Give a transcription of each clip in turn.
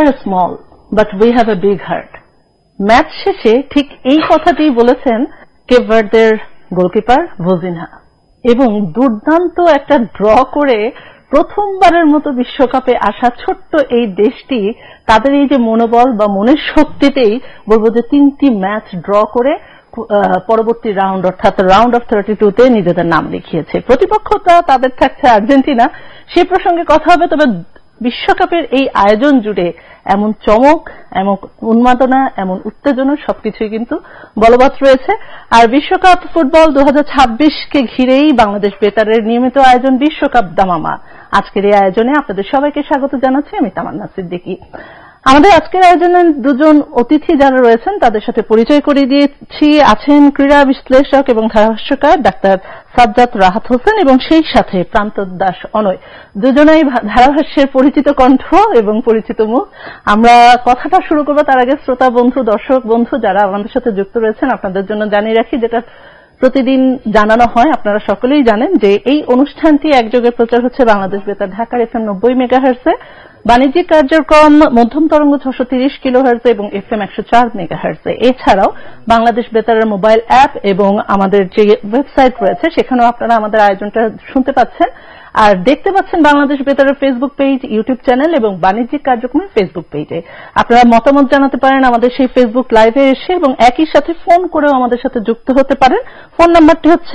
R small but we have a big heart. Match শেষে ঠিক এই কথাটি বলেছেন কেপ ভার্দের গোলকিপার ভোজিনহা, এবং দুর্দান্ত একটা ড্র করে প্রথমবারের মতো বিশ্বকাপে আসা ছোট্ট এই দেশটি তাদের এই যে মনোবল বা মনের শক্তিতেই বলবো যে 3টি ম্যাচ ড্র করে পরবর্তী রাউন্ড অর্থাৎ রাউন্ড অফ 32-তে নিজেদের নাম লিখিয়েছে। প্রতিপক্ষতা তাদের থাকছে আর্জেন্টিনা, সে প্রসঙ্গে কথা হবে। তবে বিশ্বকাপের এই আয়োজন জুড়ে এমন চমক, এমন উন্মাদনা, এমন উত্তেজনা সবকিছুই কিন্তু বলবৎ রয়েছে। আর বিশ্বকাপ ফুটবল 2026কে ঘিরেই বাংলাদেশ বেতারের নিয়মিত আয়োজন বিশ্বকাপ দামামা। আজকের এই আয়োজনে আপনাদের সবাইকে স্বাগত জানাচ্ছি আমি তামান্না সিদ্দিকী। আমাদের আজকের আয়োজনে দুজন অতিথি যারা রয়েছেন তাদের সাথে পরিচয় করিয়ে দিয়েছি। আছেন ক্রীড়া বিশ্লেষক এবং ধারাভাষ্যকার ডাক্তার সাজ্জাদ রাহাত হোসেন এবং সেই সাথে প্রান্ত দাস অনয়, দুজনেই ধারাভাষ্যের পরিচিত কণ্ঠ এবং পরিচিত মুখ। আমরা কথাটা শুরু করব তার আগে শ্রোতা বন্ধু, দর্শক বন্ধু যারা আমাদের সাথে যুক্ত রয়েছেন আপনাদের জন্য জানিয়ে রাখি, যেটা প্রতিদিন জানানো হয়, আপনারা সকলেই জানেন যে এই অনুষ্ঠানটি একযোগে প্রচার হচ্ছে বাংলাদেশ বেতার ঢাকার FM 90 মেগাহার্টজে, বাণিজ্যিক কার্যক্রম মধ্যম তরঙ্গ 630 কিলোহার্টজ এবং FM 104 মেগাহার্টজ। এছাড়াও বাংলাদেশ বেতারের মোবাইল অ্যাপ এবং আমাদের যে ওয়েবসাইট রয়েছে সেখানেও আপনারা আমাদের আয়োজনটা শুনতে পাচ্ছেন আর দেখতে পাচ্ছেন Bangladesh বেতারের Facebook page, YouTube channel এবং বাণিজ্যিক কার্যক্রমের ফেসবুক পেজে। আপনারা মতামত জানাতে পারেন আমাদের সেই ফেসবুক লাইভে এসে এবং একই সাথে ফোন করেও আমাদের সাথে যুক্ত হতে পারেন। ফোন নাম্বারটি হচ্ছে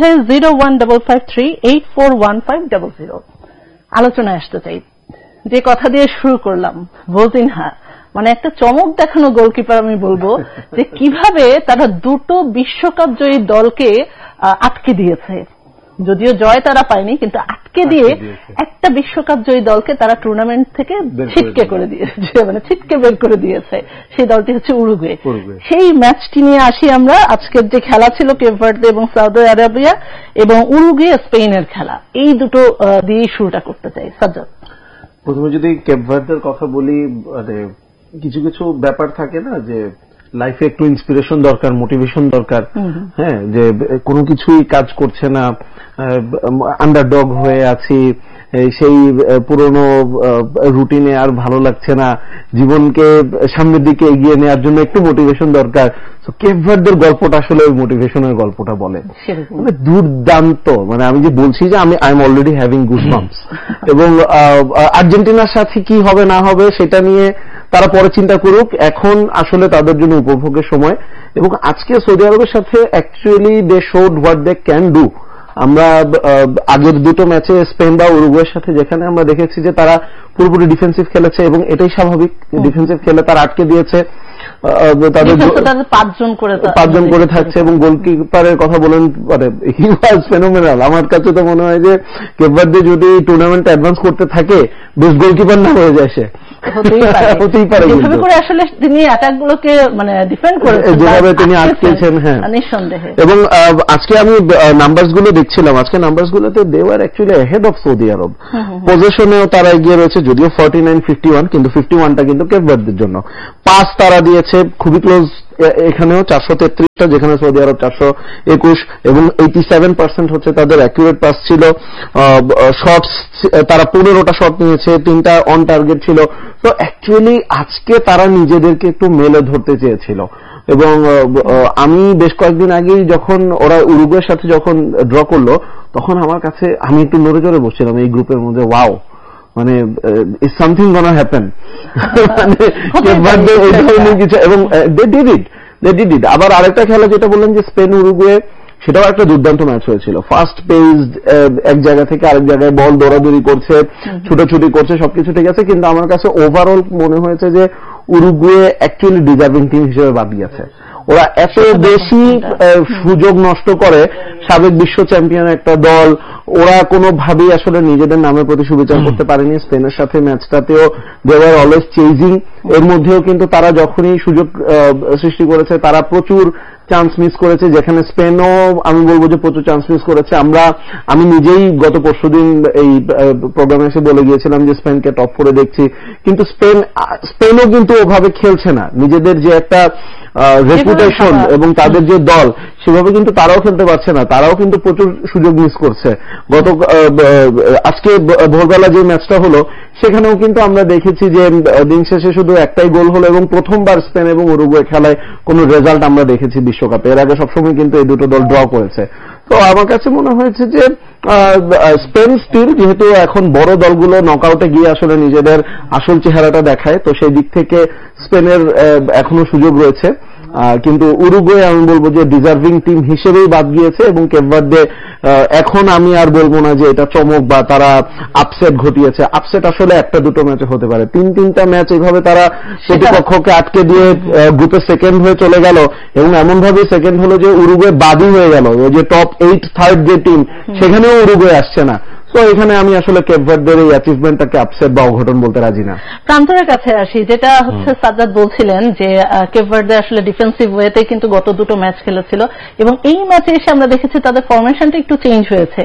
01553841500। আলোচনায় আসতে চাই, যে কথা দিয়ে শুরু করলাম, ভোজিনহা মানে একটা চমক দেখানো গোলকিপার আমি বলবো, যে কিভাবে তারা দুটো বিশ্বকাপ জয়ী দলকে আটকে দিয়েছে। যদিও জয় তারা পায়নি, কিন্তু আটকে দিয়ে একটা বিশ্বকাপ জয়ী দলকে তারা টুর্নামেন্ট থেকে ছিটকে করে দিয়েছে, মানে ছিটকে বের করে দিয়েছে। সেই দলটি হচ্ছে উরুগুয়ে। সেই ম্যাচটি নিয়ে আসি আমরা। আজকের যে খেলা ছিল কেপ ভার্দে এবং সৌদি আরবিয়া এবং উরুগুয়ে স্পেনের খেলা, এই দুটো দিয়েই শুরুটা করতে চাই। সাজ্জাদ, প্রথমে যদি কেপ ভার্দের কথা বলি, মানে কিছু কিছু ব্যাপার থাকে না যে লাইফে একটু ইন্সপিরেশন দরকার, মোটিভেশন দরকার। হ্যাঁ, যে কোনো কিছুই কাজ করছে না, আন্ডারডগ হয়ে আছি, সেই পুরনো রুটিনে আর ভালো লাগছে না, জীবনকে সামনের দিকে এগিয়ে নেওয়ার জন্য একটু মোটিভেশন দরকার। কেপ ভার্দের গল্পটা আসলে ওই মোটিভেশনের গল্পটা বলে, মানে দুর্দান্ত। মানে আমি যে বলছি যে I am already having goosebumps. এবং আর্জেন্টিনার সাথে কি হবে না হবে সেটা নিয়ে তারা পরে চিন্তা করুক, এখন আসলে তাদের জন্য উপভোগের সময়। এবং আজকে সৌদি আরবের সাথে actually they showed what they can do. আমরা আগের দুটো ম্যাচে স্পেন বা উরুগুয়ের সাথে যেখানে আমরা দেখেছি যে তারা পুরোপুরি ডিফেন্সিভ খেলেছে এবং এটাই স্বাভাবিক, ডিফেন্সিভ খেলে তারা আটকে দিয়েছে, তাদের 5 জন করে থাকছে। এবং গোলকিপারের কথা বলেন, মানে হি ওয়াজ ফেনোমেনাল। আমার কাছে তো মনে হয় যে কেপ ভার্দে যদি টুর্নামেন্ট অ্যাডভান্স করতে থাকে বেস্ট গোলকিপার না হয়ে যায়, সে হতেই পারে। যেভাবে করে আসলে তিনি অ্যাটাকগুলোকে মানে ডিফেন্ড করেছেন, যেভাবে তিনি আটকেছেন, হ্যাঁ নিঃসন্দেহে। এবং আজকে আমি নাম্বারস গুলো দেখছিলাম, আজকে নাম্বারস গুলোতে they were actually ahead of Saudi আরব। পজিশনেও তারা এগিয়ে রয়েছে, যদিও 49-51, কিন্তু 51টা কিন্তু কেপ ভার্দের জন্য। পাস তারা দিয়েছে খুবই ক্লোজ, এখানেও 433টা, যেখানে সৌদি আরব 421, এবং 87% হচ্ছে তাদের অ্যাকুরেট পাস ছিল। শটস তারা 15টা শট নিয়েছে, 3টা অন টার্গেট ছিল। তো অ্যাকচুয়ালি আজকে তারা নিজেদেরকে একটু মেলে ধরতে চেয়েছিল। এবং আমি বেশ কয়েকদিন আগেই যখন ওরা উরুগুয়ের সাথে যখন ড্র করলো, তখন আমার কাছে আমি একটু নড়ে চড়ে বসছিলাম এই গ্রুপের মধ্যে। ওয়াও, মানে ইজ সামথিং গোনা হ্যাপেন, মানে কেপ ভার্দে এই ধরনের কিছু। এবং দে ডিড ইট। আবার আরেকটা খেলা যেটা বললেন যে স্পেন উরুগুয়ে, সেটাও একটা দুর্দান্ত ম্যাচ হয়েছিল। ফাস্ট পেসড, এক জায়গা থেকে আরেক জায়গায় বল দৌড়াদৌড়ি করছে, ছুটোছুটি করছে, সবকিছু ঠিক আছে। কিন্তু আমার কাছে ওভারঅল মনে হয়েছে যে উরুগুয়ে অ্যাকচুয়ালি ডিজার্ভিং টিম হিসেবে বাদ গিয়েছে। ওরা এত বেশি সুযোগ নষ্ট করে, সাবেক বিশ্ব চ্যাম্পিয়ন একটা দল, ওরা কোনোভাবেই আসলে নিজেদের নামের প্রতি সুবিচার করতে পারেনি। স্পেনের সাথে ম্যাচটাতেও দে ওয়ার অলওয়েজ চেজিং। এর মধ্যেও কিন্তু তারা যখনই সুযোগ সৃষ্টি করেছে তারা প্রচুর চান্স মিস করেছে, যেখানে স্পেনও আমি বলবো যে প্রচুর চান্স মিস করেছে। আমি নিজেই গত পরশুদিন এই প্রোগ্রামে এসে বলে গিয়েছিলাম যে স্পেনকে টপ 4-এ দেখছি, কিন্তু স্পেনও কিন্তু ওভাবে খেলছে না। নিজেদের যে একটা রেপুটেশন এবং তাদের যে দল, সেভাবে কিন্তু তারাও খেলতে পারছে না, তারাও কিন্তু প্রচুর সুযোগ মিস করছে। আজকে ভোরবেলা যে ম্যাচটা হলো সেখানেও কিন্তু আমরা দেখেছি যে দিন শেষে শুধু একটাই গোল হলো এবং প্রথমবার স্পেন এবং উরুগুয়ে খেলায় কোনো রেজাল্ট আমরা দেখেছি বিশ্বকাপে। এর আগে সবসময় কিন্তু এই দুটো দল ড্র করেছে। তো আমার কাছে মনে হয়েছে যে স্পেন স্টিল যেহেতু এখন বড় দলগুলো নকআউটে গিয়ে আসলে নিজেদের আসল চেহারাটা দেখায়, তো সেই দিক থেকে স্পেনের এখনো সুযোগ রয়েছে। কিন্তু উরুগুয়ে আমি বলবো যে ডিজার্ভিং টিম হিসেবেই বাদ গিয়েছে এবং কেপ ভার্দে এখন আমি আর বলবো না যে এটা চমক বা তারা আপসেট ঘটিয়েছে। আপসেট আসলে একটা দুটো ম্যাচে হতে পারে, তিনটা ম্যাচ এইভাবে তারা প্রতিপক্ষকে আটকে দিয়ে গ্রুপে সেকেন্ড হয়ে চলে গেল এবং এমন ভাবে সেকেন্ড হলো যে উরুগুয়ে বাদই হয়ে গেল। ওই যে টপ 8 থার্ড যে টিম সেখানেও উরুগুয়ে আসছে না। তো এখানে আমি আসলে কেপ ভার্দের এই অ্যাচিভমেন্টটাকে আপসেট বা অঘটন বলতে রাজি না। প্রান্তরের কাছে আসি, যেটা হচ্ছে সাজ্জাদ বলছিলেন যে কেপ ভার্দে আসলে ডিফেন্সিভ ওয়েতে কিন্তু গত দুটো ম্যাচ খেলেছিল এবং এই ম্যাচে এসে আমরা দেখেছি তাদের ফরমেশনটা একটু চেঞ্জ হয়েছে।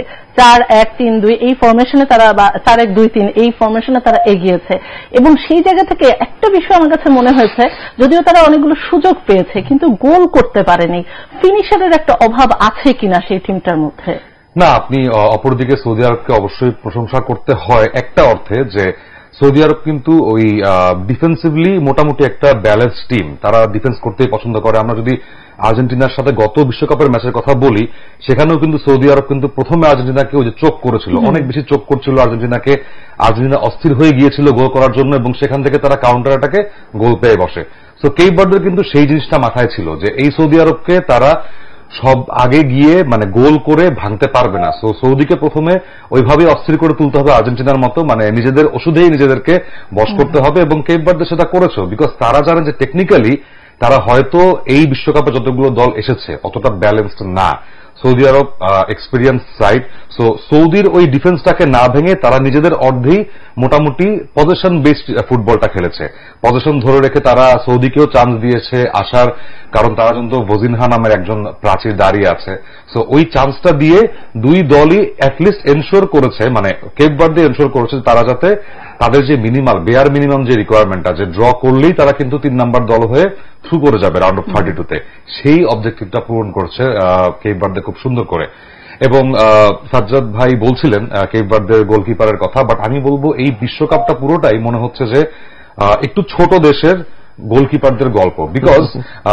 4-1-3-2 এই ফরমেশনে তারা, বা 4-1-2-3 এই ফরমেশনে তারা এগিয়েছে এবং সেই জায়গা থেকে একটা বিষয় আমার কাছে মনে হয়েছে, যদিও তারা অনেকগুলো সুযোগ পেয়েছে কিন্তু গোল করতে পারেনি। ফিনিশারের একটা অভাব আছে কিনা সেই টিমটার মধ্যে? না, আপনি অপরদিকে সৌদি আরবকে অবশ্যই প্রশংসা করতে হয় একটা অর্থে, যে সৌদি আরব কিন্তু ওই ডিফেন্সিভলি মোটামুটি একটা ব্যালেন্স টিম, তারা ডিফেন্স করতেই পছন্দ করে। আমরা যদি আর্জেন্টিনার সাথে গত বিশ্বকাপের ম্যাচের কথা বলি, সেখানেও কিন্তু সৌদি আরব কিন্তু প্রথমে আর্জেন্টিনাকে ওই যে চোখ করেছিল, অনেক বেশি চোখ করছিল আর্জেন্টিনাকে। আর্জেন্টিনা অস্থির হয়ে গিয়েছিল গোল করার জন্য এবং সেখান থেকে তারা কাউন্টার অ্যাটাকে গোল পেয়ে বসে। সো কেপ ভার্দের কিন্তু সেই জিনিসটা মাথায় ছিল যে এই সৌদি আরবকে তারা সব আগে গিয়ে মানে গোল করে ভাঙতে পারবে না। সো সৌদিকে প্রথমে ওইভাবে অস্থির করে তুলতে হবে আর্জেন্টিনার মতো, মানে নিজেদের ওষুধেই নিজেদেরকে বশ করতে হবে এবং কেপ ভার্দে সেটা করেছে। বিকজ তারা জানেন যে টেকনিক্যালি তারা হয়তো এই বিশ্বকাপে যতগুলো দল এসেছে অতটা ব্যালেন্সড না। সৌদি আরব এক্সপিরিয়েন্স সাইড, সো সৌদির ওই ডিফেন্সটাকে না ভেঙে তারা নিজেদের অর্ধেই মোটামুটি পজিশন বেসড ফুটবলটা খেলেছে। পজিশন ধরে রেখে তারা সৌদিকেও চান্স দিয়েছে আসার, কারণ তারা কিন্তু ভজিনহা নামের একজন প্রাচীর দাঁড়িয়ে আছে। সো ওই চান্সটা দিয়ে দুই দলই অ্যাটলিস্ট এনশোর করেছে, মানে কেপ ভার্দে এনশোর করেছে তারা যাতে তাদের যে মিনিমাল বেয়ার মিনিমাম যে রিকোয়ারমেন্টটা, যে ড্র করলেই তারা কিন্তু 3 নাম্বার দল হয়ে থ্রু করে যাবে রাউন্ড অফ 32-তে, সেই অবজেক্টিভটা পূরণ করছে কেপ ভার্দে খুব সুন্দর করে। এবং সাজ্জাদ ভাই বলছিলেন কেপ ভার্দের গোলকিপারের কথা, বাট আমি বলবো এই বিশ্বকাপটা পুরোটাই মনে হচ্ছে যে একটু ছোট দেশের গোলকিপারদের গল্প। বিকজ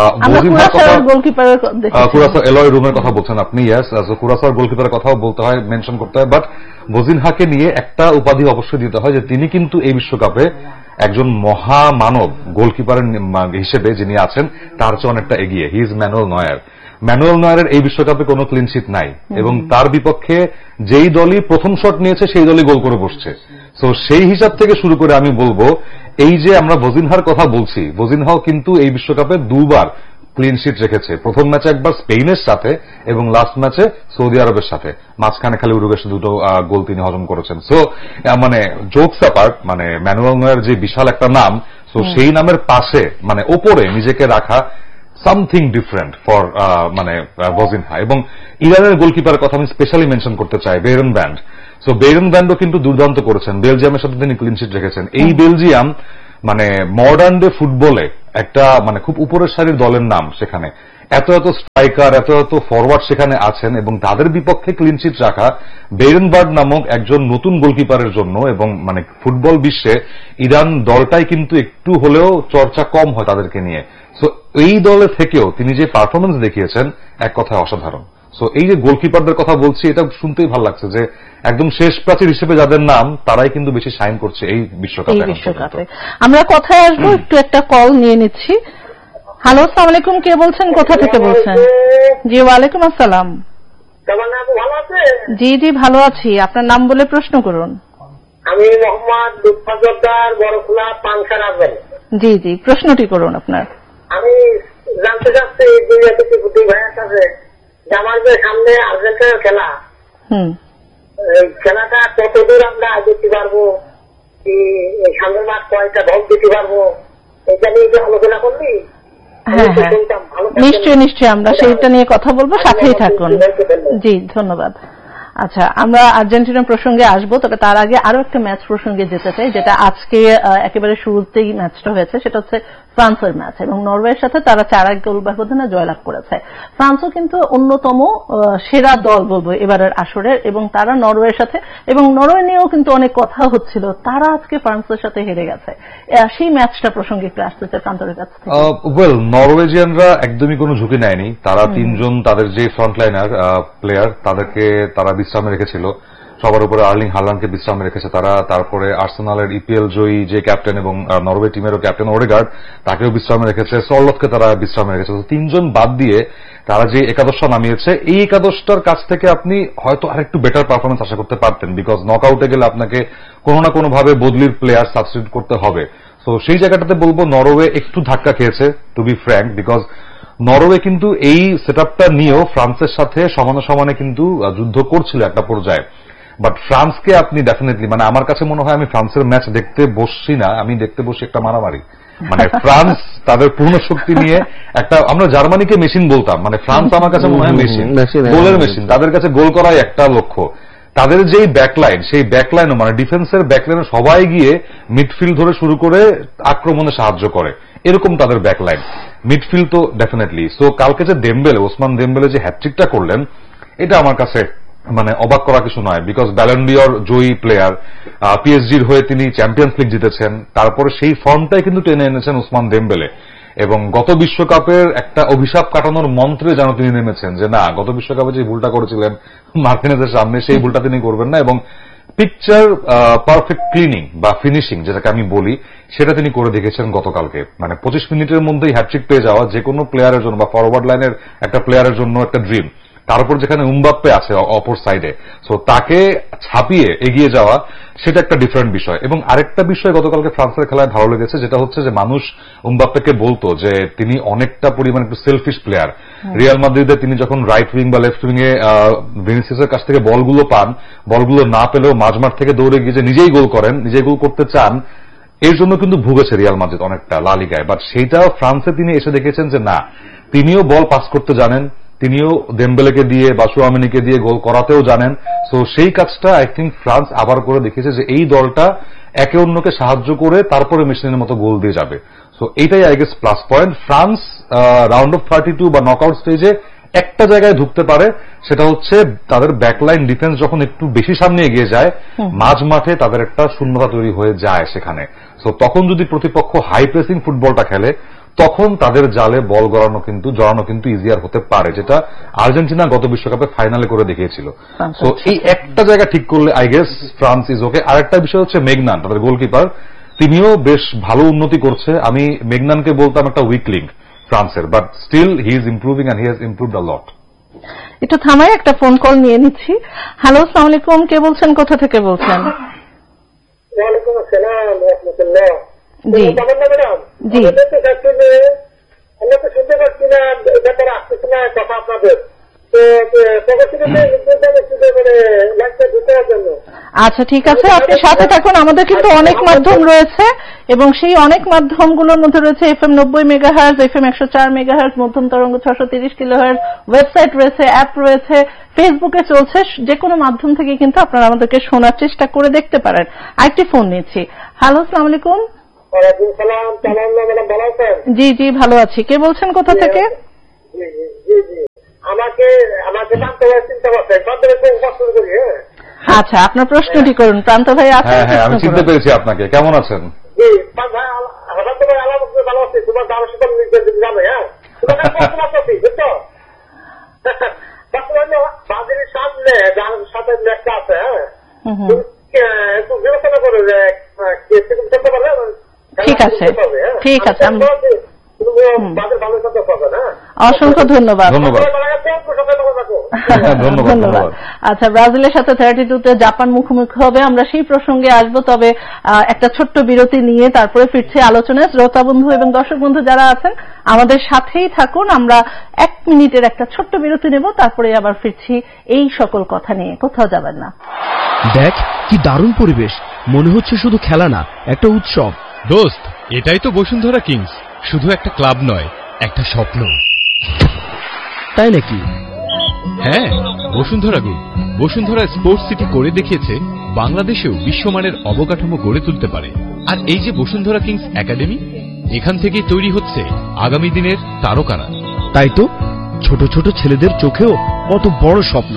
কুরাসাও এলয় রুমের কথা বলছেন আপনি, ইয়েস, কুরাসাওর গোলকিপারের কথাও বলতে হয়, মেনশন করতে হয়। বাট ভজিনহাকে নিয়ে একটা উপাধি অবশ্যই দিতে হয় যে তিনি কিন্তু এই বিশ্বকাপে একজন মহামানব গোলকিপারের হিসেবে যিনি আছেন তার চেয়ে অনেকটা এগিয়ে। He is Manuel নয়ার। ম্যানুয়েল নয়ারের এই বিশ্বকাপে কোনো ক্লিনশিট নাই এবং তার বিপক্ষে যেই দলই প্রথম শট নিয়েছে সেই দলই গোল করে বসছে। সো সেই হিসাব থেকে শুরু করে আমি বলবো এই যে আমরা ভজিনহার কথা বলছি, ভজিনহাও কিন্তু এই বিশ্বকাপে 2বার ক্লিনশিট রেখেছে। প্রথম ম্যাচে একবার স্পেনের সাথে এবং লাস্ট ম্যাচে সৌদি আরবের সাথে, মাঝখানে খালি উরুগুয়ের সাথে 2টো গোল তিনি হজম করেছেন। সো মানে জোকস অ্যাপার্ট, মানে ম্যানুয়েল নয়ার যে বিশাল একটা নাম, সো সেই নামের পাশে মানে ওপরে নিজেকে রাখা সামথিং ডিফারেন্ট ফর মানে ভজিনহা। এবং ইরানের গোলকিপারের কথা আমি স্পেশালি মেনশন করতে চাই, বেরন ব্যান্ড। সো বেরন ব্যান্ডও কিন্তু দুর্দান্ত করেছেন, বেলজিয়ামের সাথে তিনি ক্লিনশিট রেখেছেন। এই বেলজিয়াম মানে মডার্ন ডে ফুটবলে একটা মানে খুব উপরের সারির দলের নাম, সেখানে এত এত স্ট্রাইকার, এত এত ফরওয়ার্ড সেখানে আছেন এবং তাদের বিপক্ষে ক্লিনশিট রাখা বেরেনবার্গ নামক একজন নতুন গোলকিপারের জন্য, এবং মানে ফুটবল বিশ্বে ইরান দলটাই কিন্তু একটু হলেও চর্চা কম হয় তাদেরকে নিয়ে। সো এই দলে থেকেও তিনি যে পারফরমেন্স দেখিয়েছেন এক কথায় অসাধারণ। সো এই যে গোলকিপারদের কথা বলছি, এটা শুনতেই ভালো লাগছে যে একদম শেষ প্রাচীর হিসেবে যাদের নাম তারাই কিন্তু বেশি শাইন করছে এই বিশ্বকাপে। আমরা কথায় আসবো, একটু একটা কল নিয়ে নিচ্ছি। হ্যালো, আসসালামু আলাইকুম, কে বলছেন, কোথা থেকে বলছেন? জি ওয়ালাইকুম আসসালাম। জি জি ভালো আছি, আপনার নাম বলে প্রশ্ন করুন। আমি মোহাম্মদ লুৎফা জোদ্দার, বড়খোলা, পাংশা, রাজবাড়ী। জি জি প্রশ্নটি করুন আপনার। আমি জানতে চাচ্ছি দুই ভাইয়ের কাছে যে আমার যে সামনে আর্জেন্টিনার খেলা, খেলাটা কতদূর আমরা দেখতে পারবো, কি সামনের মাঠ কয়টা দল দিতে পারবো, এটা নিয়ে আলোচনা করলি? হ্যাঁ হ্যাঁ নিশ্চয়ই নিশ্চয়ই, আমরা সেইটা নিয়ে কথা বলবো, সাথেই থাকুন। জি ধন্যবাদ। আচ্ছা, আমরা আর্জেন্টিনা প্রসঙ্গে আসবো, তবে তার আগে আরো একটা ম্যাচ প্রসঙ্গে যেতে চাই, যেটা আজকে একেবারে শুরুতেই ম্যাচটা হয়েছে, সেটা হচ্ছে ফ্রান্সের ম্যাচ, এবং নরওয়ের সাথে তারা 4-1 গোল ব্যবধানে জয়লাভ করেছে। ফ্রান্সও কিন্তু অন্যতম সেরা দল বলবো এবারের আসরের, এবং তারা নরওয়ের সাথে, এবং নরওয়ে নিয়েও কিন্তু অনেক কথা হচ্ছিল, তারা আজকে ফ্রান্সের সাথে হেরে গেছে। সেই ম্যাচটা প্রসঙ্গে একটু আসতে চাই প্রান্তরের কাছ থেকে। ওয়েল, নরওয়েজিয়ানরা একদমই কোনো ঝুঁকি নেয়নি। তারা 3 জন তাদের যে ফ্রন্টলাইনার প্লেয়ার তাদেরকে তারা বিশ্রামে রেখেছিল। সবার উপরে আর্লিং হালান্ডকে বিশ্রামে রেখেছে তারা। তারপরে আর্সেনালের ইপিএল জয়ী যে ক্যাপ্টেন এবং নরওয়ে টিমেরও ক্যাপ্টেন ওডেগার্ড, তাকেও বিশ্রামে রেখেছে। সরলথকে তারা বিশ্রামে রেখেছে। তো 3 জন বাদ দিয়ে তারা যে একাদশটা নামিয়েছে, এই একাদশটার কাছ থেকে আপনি হয়তো আরেকটু বেটার পারফরমেন্স আশা করতে পারতেন, বিকজ নকআউটে গেলে আপনাকে কোনো না কোনো ভাবে বদলির প্লেয়ার সাবস্টিটিউট করতে হবে। তো সেই জায়গাটাতে বলবো নরওয়ে একটু ধাক্কা খেয়েছে, two be frank, because Norway কিন্তু এই সেটআপটা নিয়েও ফ্রান্সের সাথে সমানে সমানে কিন্তু যুদ্ধ করছিল একটা পর্যায়ে। বাট ফ্রান্সকে আপনি ডেফিনেটলি, মানে আমার কাছে মনে হয় আমি ফ্রান্সের ম্যাচ দেখতে বসছি না, আমি দেখতে বসি একটা মারামারি। মানে ফ্রান্স তাদের পূর্ণ শক্তি নিয়ে একটা, আমরা জার্মানিকে মেশিন বলতাম, মানে ফ্রান্স আমার কাছে মনে হয় মেশিন, গোলের মেশিন। তাদের কাছে গোল করাই একটা লক্ষ্য। তাদের যেই ব্যাকলাইন, সেই ব্যাকলাইনও মানে ডিফেন্সের ব্যাকলাইনে সবাই গিয়ে মিডফিল্ড ধরে শুরু করে আক্রমণে সাহায্য করে, এরকম তাদের ব্যাকলাইন। মিডফিল্ড তো ডেফিনেটলি। সো কালকে যে দেমবেলে, ওসমান দেমবেলে যে হ্যাটট্রিকটা করলেন, এটা আমার কাছে মানে অবাক করা কিছু নয়, because Ballon d'Or Joyee player, পিএসজির হয়ে তিনি চ্যাম্পিয়ন্স লিগ জিতেছেন, তারপরে সেই ফর্মটাই কিন্তু টেনে এনেছেন ওসমান দেমবেলে। এবং গত বিশ্বকাপের একটা অভিশাপ কাটানোর মন্ত্রে যেন তিনি নেমেছেন, যে না, গত বিশ্বকাপে যে ভুলটা করেছিলেন মার্টিনেজের সামনে, সেই ভুলটা তিনি করবেন না, এবং পিকচার পারফেক্ট ক্লিনিং বা ফিনিশিং যেটাকে আমি বলি, সেটা তিনি করে দেখেছেন গতকালকে। মানে 25 মিনিটের মধ্যেই হ্যাটট্রিক পেয়ে যাওয়া যে কোনো প্লেয়ারের জন্য, বা ফরওয়ার্ড লাইনের একটা প্লেয়ারের জন্য একটা ড্রিম। তার উপর যেখানে উমবাপ্পে আছে অপর সাইডে, সো তাকে ছাপিয়ে এগিয়ে যাওয়া, সেটা একটা ডিফারেন্ট বিষয়। এবং আরেকটা বিষয় গতকালকে ফ্রান্সের খেলায় ভালো লেগেছে, যেটা হচ্ছে যে মানুষ উমবাপ্পেকে বলতো যে তিনি অনেকটা পরিমাণ একটু সেলফিশ প্লেয়ার। রিয়াল মাদ্রিদে তিনি যখন রাইট উইং বা লেফট উইং এ ভিনিসিয়াসের কাছ থেকে বলগুলো পান, বলগুলো না পেলেও মাঝমাঠ থেকে দৌড়ে গিয়ে যে নিজেই গোল করেন, নিজেই গোল করতে চান, এর জন্য কিন্তু ভুগেছে রিয়াল মাদ্রিদ অনেকটা লা লিগায়। বাট সেইটাও ফ্রান্সে তিনি এসে দেখেছেন যে না, তিনিও বল পাস করতে জানেন, তিনিও দেমবেলেকে দিয়ে বা চুয়ামেনিকে দিয়ে গোল করাতেও জানেন। সো সেই কাজটা আই থিঙ্ক ফ্রান্স আবার করে দেখিয়েছে যে এই দলটা একে অন্যকে সাহায্য করে তারপরে মেশিনের মতো গোল দিয়ে যাবে। সো এইটাই I guess plus point. France round of 32 বা নকআউট স্টেজে একটা জায়গায় ঢুকতে পারে, সেটা হচ্ছে তাদের ব্যাকলাইন ডিফেন্স যখন একটু বেশি সামনে এগিয়ে যায়, মাঝ মাঠে তাদের একটা শূন্যতা তৈরি হয়ে যায় সেখানে। সো তখন যদি প্রতিপক্ষ হাই প্রেসিং ফুটবলটা খেলে, তখন তাদের জালে বল জড়ানো কিন্তু ইজিয়ার হতে পারে, যেটা আর্জেন্টিনা গত বিশ্বকাপে ফাইনালে করে দেখিয়েছিল। সো এই একটা জায়গা ঠিক করলে I guess France is okay. আরেকটা বিষয় হচ্ছে মেগনান, তাদের গোলকিপার, তিনিও বেশ ভালো উন্নতি করছে। আমি মেগনানকে বলতাম একটা উইক লিঙ্ক ফ্রান্সের, but still he is improving and he has improved আ লট। একটু থামাই, একটা ফোন কল নিয়ে নিচ্ছি। হ্যালো, আসসালামু আলাইকুম, কে বলছেন, কোথা থেকে বলছেন? ওয়ালাইকুম আসসালাম রাহমাতুল্লাহ। জি জি, আমরা তো শুনতে পাচ্ছি না, ব্যাপারে আসতেছে না কথা আপনাদের। আচ্ছা ঠিক আছে, আপনি সাথে থাকুন। আমাদের কিন্তু অনেক মাধ্যম রয়েছে, এবং সেই অনেক মাধ্যমগুলোর মধ্যে রয়েছে FM 90 মেগাহার্জ, FM 104 মেগাহার্জ, মধ্যম তরঙ্গ 630 কিলোহার্জ, ওয়েবসাইট রয়েছে, অ্যাপ রয়েছে, ফেসবুকে চলছে। যে কোনো মাধ্যম থেকে কিন্তু আপনারা আমাদেরকে শোনার চেষ্টা করে দেখতে পারেন। আরেকটি ফোন নিচ্ছি। হ্যালো, আসসালামু আলাইকুম। ওয়ালাইকুম সালাম। ম্যাডাম ভালো আছেন? জি জি, ভালো আছি। কে বলছেন, কোথা থেকে? জি জি জি জি, আমাকে জানতে হবে, চিন্তা করছেন, পছন্দ করি। আচ্ছা, আপনার প্রশ্নটি করুন প্রান্ত ভাই। হ্যাঁ হ্যাঁ, আমি চিনতে পেরেছি আপনাকে। কেমন আছেন? জি ভাই, আমার তো ভাই আলাদা ভালো আছে। তোমার দাম সেটা জানো? হ্যাঁ, তোমার কপি বুঝছো? বাজারের সামনে যার সাথে লেখা আছে, হ্যাঁ, একটু বিবেচনা করো যে করতে পারবে। ঠিক আছে ঠিক আছে, বাজার ভালো পাবে না। অসংখ্য ধন্যবাদ। ধন্যবাদ। ধন্যবাদ। আচ্ছা, ব্রাজিলের সাথে 32তে জাপান মুখোমুখি হবে, আমরা সেই প্রসঙ্গে আসব। তবে একটা ছোট্ট বিরতি নিয়ে তারপরে ফিরছি আলোচনায়। শ্রোতা বন্ধু এবং দর্শক বন্ধু যারা আছেন আমাদের সাথেই থাকুন। আমরা 1 মিনিটের একটা ছোট্ট বিরতি নেব, তারপরে আবার ফিরছি এই সকল কথা নিয়ে। কোথাও যাবেন না। দেখ কি দারুণ পরিবেশ, মনে হচ্ছে শুধু খেলা না, একটা উৎসব। দোস্ত, এটাই তো বসুন্ধরা কিংস, শুধু একটা ক্লাব নয়, একটা স্বপ্ন। তাই নাকি? হ্যাঁ, Bashundhara group Bashundhara sports city করে দেখিয়েছে বাংলাদেশেও বিশ্বমানের অবকাঠামো গড়ে তুলতে পারে। আর এই যে বসুন্ধরা কিংস একাডেমি, এখান থেকেই তৈরি হচ্ছে আগামী দিনের তারকারা। তাই তো ছোট ছোট ছেলেদের চোখেও কত বড় স্বপ্ন।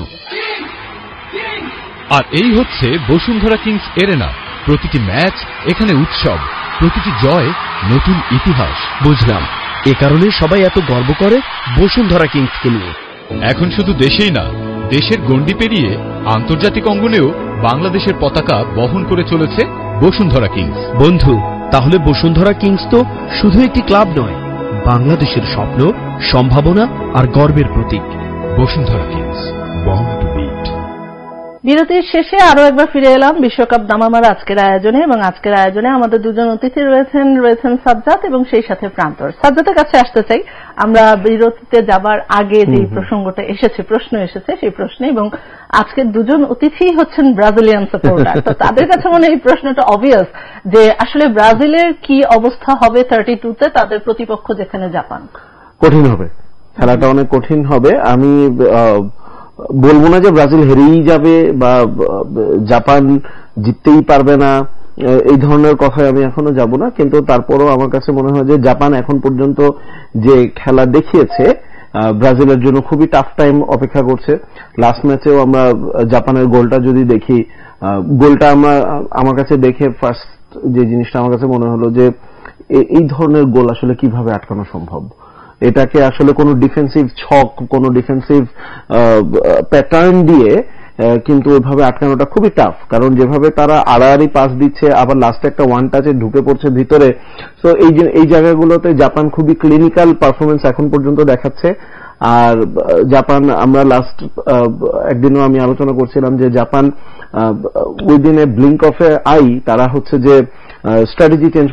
আর এই হচ্ছে বসুন্ধরা কিংস এরেনা। প্রতিটি ম্যাচ এখানে উৎসব, প্রতিটি জয় নতুন ইতিহাস। বুঝলাম, এ কারণে সবাই এত গর্ব করে বসুন্ধরা কিংসকে নিয়ে। এখন শুধু দেশেই না, দেশের গণ্ডি পেরিয়ে আন্তর্জাতিক অঙ্গনেও বাংলাদেশের পতাকা বহন করে চলেছে বসুন্ধরা কিংস। বন্ধু, তাহলে বসুন্ধরা কিংস তো শুধু একটি ক্লাব নয়, বাংলাদেশের স্বপ্ন, সম্ভাবনা আর গর্বের প্রতীক। Bashundhara Kings, born to bit. বিরতির শেষে আরো একবার ফিরে এলাম বিশ্বকাপ দামামার আজকের আয়োজনে, এবং আজকের আয়োজনে আমাদের দুজন অতিথি রয়েছেন সাজ্জাদ এবং সেই সাথে প্রান্তর। সাজ্জাদের কাছে আসতে চাই, আমরা বিরতিতে যাবার আগে যে প্রসঙ্গটা এসেছে, প্রশ্ন এসেছে সেই প্রশ্নে, এবং আজকের দুজন অতিথি হচ্ছেন ব্রাজিলিয়ান সাপোর্টার। তো তাদের কাছে মনে এই প্রশ্নটা অবভিয়াস যে আসলে ব্রাজিলের কি অবস্থা হবে 32-তে, তাদের প্রতিপক্ষ যেখানে জাপান। কঠিন হবে, খেলাটা অনেক কঠিন হবে। আমি বলবো না যে ব্রাজিল হেরেই যাবে বা জাপান জিততেই পারবে না, এই ধরনের কথায় আমি এখনো যাব না, কিন্তু তারপরও আমার কাছে মনে হয় যে জাপান এখন পর্যন্ত যে খেলা দেখিয়েছে ব্রাজিলের জন্য খুবই টাফ টাইম অপেক্ষা করছে। লাস্ট ম্যাচেও আমরা জাপানের গোলটা যদি দেখি, গোলটা আমার কাছে দেখে ফার্স্ট যে জিনিসটা আমার কাছে মনে হলো যে এই ধরনের গোল আসলে কিভাবে আটকানো সম্ভব। এটাকে আসলে কোনো ডিফেন্সিভ ছক, কোনো ডিফেন্সিভ প্যাটার্ন দিয়ে কিন্তু ওইভাবে আটকানোটা খুবই টাফ, কারণ যেভাবে তারা আড়াআড়ি পাস দিচ্ছে, আবার লাস্টে একটা ওয়ান টাচে ঢুকে পড়ছে ভিতরে। সো এই জায়গাগুলোতে জাপান খুবই ক্লিনিক্যাল পারফরমেন্স এখন পর্যন্ত দেখাচ্ছে। আর জাপান, আমরা লাস্ট একদিনও আমি আলোচনা করছিলাম যে Japan within a blink of A I তারা হচ্ছে যে স্ট্র্যাটেজি চেঞ্জ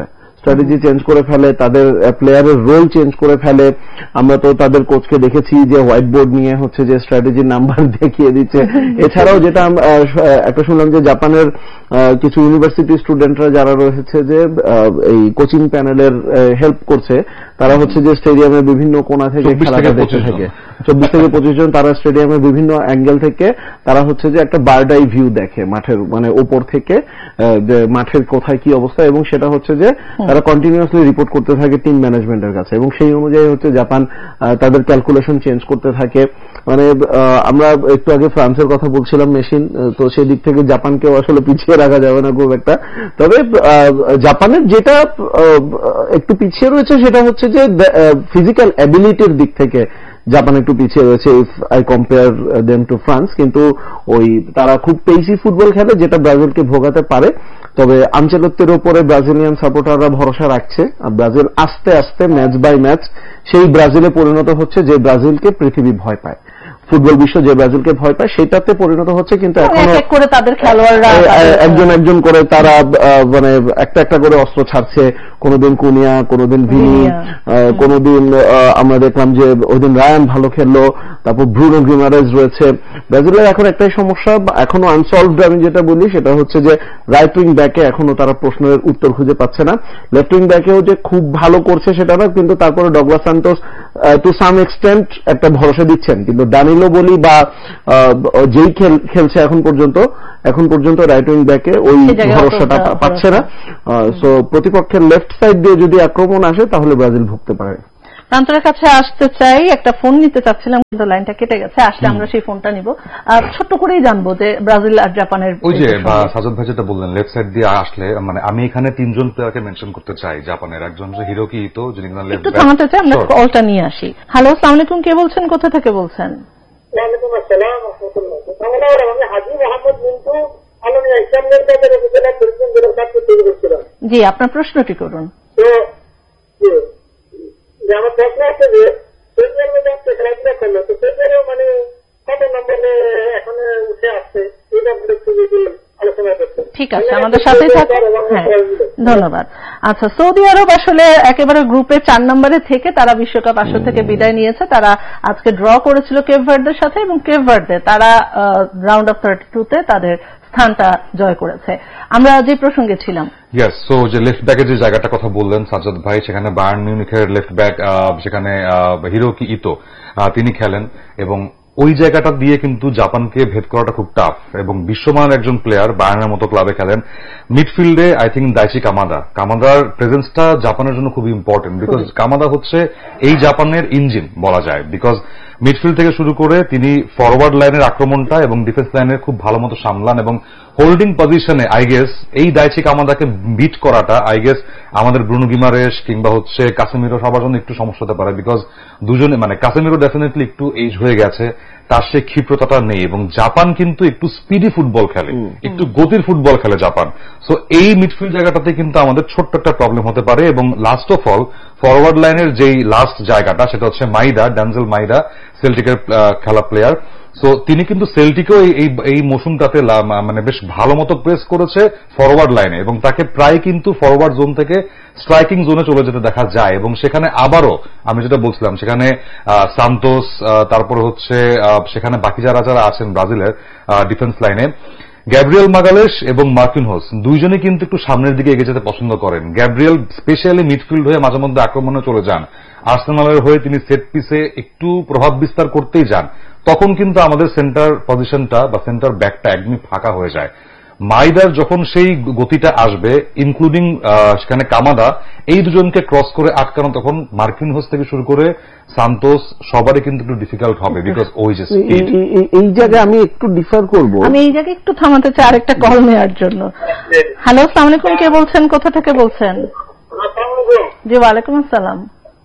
করে ফেলে, তাদের প্লেয়ারের রোল চেঞ্জ করে ফেলে। আমরা তো তাদের কোচকে দেখেছি যে হোয়াইট বোর্ড নিয়ে হচ্ছে যে স্ট্র্যাটেজির নাম্বার দেখিয়ে দিচ্ছে। এছাড়াও যেটা একটা শুনলাম যে জাপানের কিছু ইউনিভার্সিটি স্টুডেন্টরা যারা রয়েছে যে এই কোচিং প্যানেলের হেল্প করছে, তারা হচ্ছে যে স্টেডিয়ামের বিভিন্ন কোণা থেকে খেলাটা দেখে থাকে। 24 থেকে 25 জন তারা স্টেডিয়ামের বিভিন্ন অ্যাঙ্গেল থেকে তারা হচ্ছে যে একটা বার্ড আই ভিউ দেখে মাঠের, মানে ওপর থেকে যে মাঠের কোথায় কি অবস্থা, এবং সেটা হচ্ছে যে তারা কন্টিনিউয়াসলি রিপোর্ট করতে থাকে টিম ম্যানেজমেন্টের কাছে, এবং সেই অনুযায়ী হচ্ছে জাপান তাদের ক্যালকুলেশন চেঞ্জ করতে থাকে। মানে আমরা একটু আগে ফ্রান্সের কথা বলছিলাম, মেশিন, তো সেই দিক থেকে জাপানকেও আসলে পিছিয়ে রাখা যাবে না খুব একটা। তবে জাপানের যেটা একটু পিছিয়ে রয়েছে সেটা হচ্ছে যে ফিজিক্যাল অ্যাবিলিটির দিক থেকে জাপান একটু পিছিয়ে রয়েছে if I compare them to France, কিন্তু ওই তারা খুব পেসি ফুটবল খেলে যেটা ব্রাজিলকে ভোগাতে পারে। তবে আনচেলত্তির উপরে ব্রাজিলিয়ান সাপোর্টাররা ভরসা রাখছে, আর ব্রাজিল আস্তে আস্তে ম্যাচ বাই ম্যাচ সেই ব্রাজিলে পরিণত হচ্ছে যে ব্রাজিলকে পৃথিবী ভয় পায়, ফুটবল বিশ্ব যে ব্রাজিলকে ভয় পায় সেটাতে পরিণত হচ্ছে। কিন্তু এখনো করে তাদের খেলোয়াড়রা একজন করে তারা মানে একটা করে অস্ত্র ছাড়ছে, কোনোদিন কুনিয়া, কোনোদিন ভিনি, কোনোদিন আমরা দেখলাম যে ওইদিন রায়ান ভালো খেললো, তারপর ব্রুনো গিমারেজ রয়েছে। ব্রাজিলের এখন একটাই সমস্যা এখনো আনসলভড, আমি যেটা বলি সেটা হচ্ছে যে রাইট উইং ব্যাকে এখনো তারা প্রশ্নের উত্তর খুঁজে পাচ্ছে না। লেফট উইং ব্যাকেও যে খুব ভালো করছে সেটা না, কিন্তু তারপরে Douglas Santos to some extent একটা ভরসা দিচ্ছেন, কিন্তু দানিলো বলি বা যেই খেলছে এখন পর্যন্ত রাইট উইং ব্যাকে ওই ভরসাটা পাচ্ছে না। সো প্রতিপক্ষের লেফট সাইড দিয়ে যদি আক্রমণ আসে তাহলে ব্রাজিল ভুগতে পারে। প্রান্তরের কাছে আসতে চাই, একটা ফোন নিতে চাচ্ছিলাম কিন্তু লাইনটা কেটে গেছে, আসলে আমরা সেই ফোনটা নিব। ছোট্ট করেই জানবো যে ব্রাজিল আর জাপানের ওই যে সাজাদ ভাই যেটা বললেন লেফট সাইড দিয়ে আসলে, মানে আমি এখানে 3 জন প্লেয়ারকে মেনশন করতে চাই জাপানের। একজন হচ্ছে হিরোকি ইতো, যিনি একটু থামাতে চাই, আমরা কলটা নিয়ে আসি। হ্যালো, আসসালামু আলাইকুম, কে বলছেন, কোথা থেকে বলছেন? ওয়ালাইকুম আসসালাম ওয়া রাহমাতুল্লাহ। আমি হাজী মোহাম্মদ মিন্টু, আলমিয়া ইসলামের কাছে উপজেলা পরিষদ কাছে তৈরি করছিলাম। জি, আপনার প্রশ্নটি করুন। তো আমার প্রশ্ন আছে যে সেটার মধ্যে একটা খেলাধুলা করলো, তো সেটারও মানে কত নম্বরে এখন উঠে আসছে এটা একটু যদি আলোচনা করতে। ঠিক আছে, আমাদের সাথেই থাকুন। হ্যাঁ, ধন্যবাদ। আচ্ছা, সৌদি আরব আসলে একেবারে গ্রুপে 4 নম্বরে থেকে তারা বিশ্বকাপ আসর থেকে বিদায় নিয়েছে। তারা আজকে ড্র করেছিল কেপ ভার্দের সাথে, এবং কেপ ভার্দে তারা রাউন্ড অফ 32-তে তাদের স্থানটা জয় করেছে। আমরা যে প্রসঙ্গে ছিলাম, ইয়েস, সো যে লেফট ব্যাকের যে জায়গাটা কথা বললেন সাজ্জাদ ভাই, সেখানে বায়ার্ন মিউনিখের লেফট ব্যাক, সেখানে হিরোকি ইতো তিনি খেলেন, এবং ওই জায়গাটা দিয়ে কিন্তু জাপানকে ভেদ করাটা খুব টাফ, এবং বিশ্বমান একজন প্লেয়ার বায়ার্নের মতো ক্লাবে খেলেন। মিডফিল্ডে আই থিঙ্ক দাইচি কামাদার প্রেজেন্সটা জাপানের জন্য খুব ইম্পর্টেন্ট, বিকজ কামাদা হচ্ছে এই জাপানের ইঞ্জিন বলা যায়, বিকজ মিডফিল্ড থেকে শুরু করে তিনি ফরওয়ার্ড লাইনের আক্রমণটা এবং ডিফেন্স লাইনের খুব ভালো মতো সামলান, এবং হোল্ডিং পজিশনে আই গেস এই দাইচি কামাদাকে বিট করাটা আই গেস আমাদের ব্রুনো গিমারেশ কিংবা হচ্ছে কাসেমিরো সবার জন্য একটু সমস্যা হতে পারে, বিকজ দুজনে মানে কাসেমিরো ডেফিনেটলি একটু এজ হয়ে গেছে, তার সেই ক্ষিপ্রতাটা নেই, এবং জাপান কিন্তু একটু স্পিডি ফুটবল খেলে, একটু গতির ফুটবল খেলে জাপান। সো এই মিডফিল্ড জায়গাটাতে কিন্তু আমাদের ছোট্ট একটা প্রবলেম হতে পারে। এবং লাস্ট অফ অল ফরওয়ার্ড লাইনের যেই লাস্ট জায়গাটা সেটা হচ্ছে ড্যানজেল মাইদা, সেল্টিকের খেলা প্লেয়ার। সো তিনি কিন্তু সেল্টিকেও এই মৌসুমটাতে মানে বেশ ভালো মতো প্রেস করেছে ফরওয়ার্ড লাইনে, এবং তাকে প্রায় কিন্তু ফরওয়ার্ড জোন থেকে স্ট্রাইকিং জোনে চলে যেতে দেখা যায়, এবং সেখানে আবারও আমি যেটা বলছিলাম সেখানে সান্তোস, তারপরে হচ্ছে সেখানে বাকি যারা আছেন ব্রাজিলের ডিফেন্স লাইনে, গ্যাব্রিয়েল মাগালেশ এবং মার্কিনহোস দুইজনই কিন্তু একটু সামনের দিকে এগিয়ে যেতে পছন্দ করেন। গ্যাব্রিয়েল স্পেশালি মিডফিল্ড হয়ে মাঝে মধ্যে আক্রমণে চলে যান, আর্সেনালের হয়ে তিনি সেট পিসে একটু প্রভাব বিস্তার করতেই যান, তখন কিন্তু আমাদের সেন্টার পজিশনটা বা সেন্টার ব্যাকটা একদমই ফাঁকা হয়ে যায়। মাইদার যখন সেই গতিটা আসবে, ইনক্লুডিং সেখানে কামাদা, এই দুজনকে ক্রস করে আটকানো তখন মার্কিনহোস থেকে শুরু করে সান্তোস সবারই কিন্তু একটু ডিফিকাল্ট হবে, বিকজ ওই যে স্পিড। এই জায়গায় আমি একটু ডিফার করব, আমি এই জায়গায় একটু থামাতে চাই আরেকটা কল নেওয়ার জন্য। হ্যালো, আসসালামু আলাইকুম, কে বলছেন, কোথা থেকে বলছেন? জি ওয়ালাইকুম আসসালাম।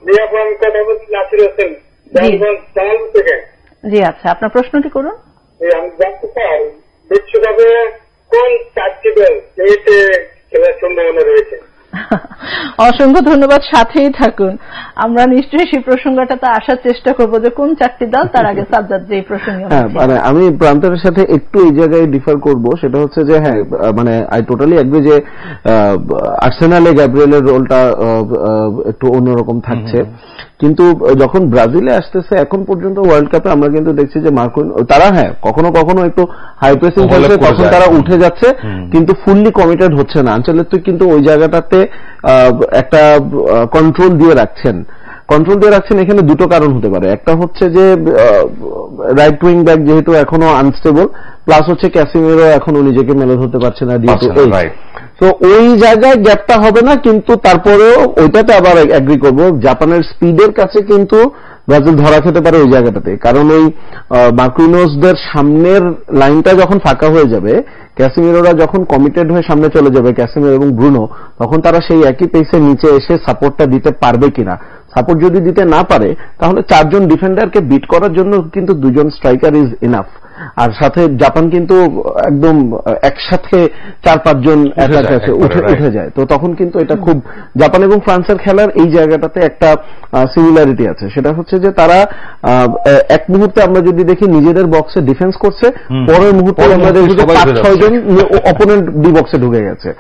জি আচ্ছা, আপনার প্রশ্নটি করুন। আমি জানতে চাই বিশ্বকাপে কোন 4টি দল খেলার সম্ভাবনা রয়েছে? অসংখ্য ধন্যবাদ, সাথেই থাকুন, আমরা নিশ্চয়ই সেই প্রসঙ্গটাতে আসার চেষ্টা করব যে কোন 4টি দল। তার আগে সাজ্জাদ যে প্রসঙ্গে মানে আমি প্রান্তরের সাথে একটু এই জায়গায় ডিফার করব, সেটা হচ্ছে যে হ্যাঁ মানে আই টোটালি এগ্রি যে আর্সেনালে গ্যাব্রিয়েলের রোলটা একটু অন্যরকম থাকছে, কিন্তু যখন ব্রাজিলে আসতেছে এখন পর্যন্ত ওয়ার্ল্ড কাপে আমরা কিন্তু দেখছি যে তারা হ্যাঁ কখনো কখনো একটু হাই প্রেসিং খেলছে, তখন তারা উঠে যাচ্ছে, কিন্তু ফুললি কমিটেড হচ্ছে না। আঞ্চলিক কিন্তু ওই জায়গাটাতে একটা কন্ট্রোল দিয়ে রাখছেন। এখানে দুটো কারণ হতে পারে, একটা হচ্ছে যে রাইট উইং ব্যাক যেহেতু এখনো আনস্টেবল, প্লাস হচ্ছে ক্যাসিমিরো এখনো নিজেকে মেলে ধরতে পারছে না, তো ওই জায়গায় গ্যাপটা হবে না, কিন্তু তারপরেও ওইটাতে আবার এগ্রি করব, জাপানের স্পিডের কাছে কিন্তু ব্রাজিল ধরা খেতে পারে ওই জায়গাটাতে, কারণ ওই মার্কিনোসদের সামনের লাইনটা যখন ফাঁকা হয়ে যাবে, ক্যাসিমিরোরা যখন কমিটেড হয়ে সামনে চলে যাবে, ক্যাসিমিরো এবং ব্রুনো, তখন তারা সেই একই পেসে নিচে এসে সাপোর্টটা দিতে পারবে কিনা। সাপোর্ট যদি দিতে না পারে তাহলে 4 জন ডিফেন্ডারকে বিট করার জন্য কিন্তু 2 জন স্ট্রাইকার ইজ ইনাফ, আর সাথে জাপান কিন্তু একদম একসাথে 4-5 জন অ্যাটাকারে উঠে যায়, তো তখন কিন্তু এটা খুব জাপান এবং ফ্রান্সের খেলার এই জায়গাটাতে একটা সিমিলারিটি আছে, সেটা হচ্ছে যে তারা এক মুহূর্তে আমরা যদি দেখি নিজেদের বক্সে ডিফেন্স করছে, পরের মুহূর্তে আমরা দেখি যে 5-6 জন অপোনেন্ট ডি বক্সে ঢুকে গেছে।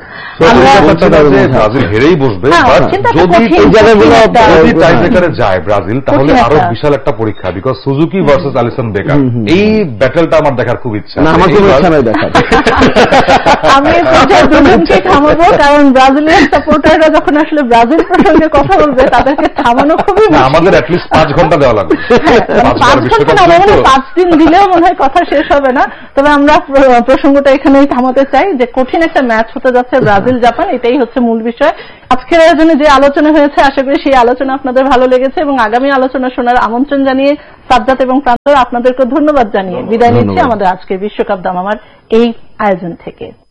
ব্রাজিল হেরেই বসবে, যদি এই জায়গাগুলো টাইব্রেকারে যায় ব্রাজিল, তাহলে আরো বিশাল একটা পরীক্ষা, because Suzuki versus Alisson Becker, এই ব্যাটলটা আমার দেখার খুব ইচ্ছা। আমার কোনো ইচ্ছা নাই দেখার। আমি দুজনকে থামাবো, কারণ ব্রাজিলিয়ান সাপোর্টাররা যখন আসলে ব্রাজিল প্রসঙ্গে কথা বলবে তাদেরকে থামানো খুবই, আমাদের অ্যাটলিস্ট 5 ঘন্টা দেওয়া লাগবে। 5 ঘন্টা না, 5 দিন দিলেও মনে হয় কথা শেষ হবে না। তবে আমরা প্রসঙ্গটা এখানেই থামাতে চাই যে কঠিন একটা ম্যাচ হতে যাচ্ছে ব্রাজিল জাপান, এটাই হচ্ছে মূল বিষয়। আজকের আয়োজনে যে আলোচনা হয়েছে আশা করি সেই আলোচনা আপনাদের ভালো লেগেছে, এবং আগামী আলোচনা শোনার আমন্ত্রণ জানিয়ে সাজ্জাদ এবং প্রান্তর আপনাদেরকে ধন্যবাদ জানিয়ে বিদায় নিচ্ছি আমাদের আজকের বিশ্বকাপ দামামার এই আয়োজন থেকে।